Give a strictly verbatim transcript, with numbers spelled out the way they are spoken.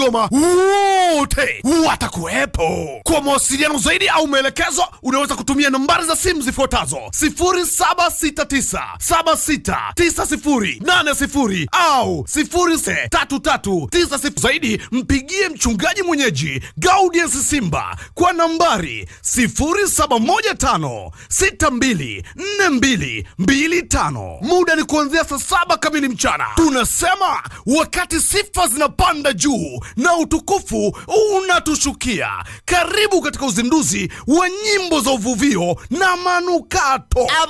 Goma wote watakuwepo. Kwa mawasiliano zaidi au maelekezo unaweza kutumia nambari za simu zifuatazo: sifuri saba sita tisa saba sita tisa sifuri nane sifuri au sifuri sita tatu tatu tisa sifuri. Zaidi mpigie mchungaji mwenyeji Gaudius Simba kwa nambari sifuri saba moja tano sita mbili nne mbili mbili tano. Muda ni kuanzia saa saba kamili mchana. Tunasema wakati sifa zinapanda juu na utukufu unatushukia. Karibu katika uzinduzi wa nyimbo za uvuvio na manukato.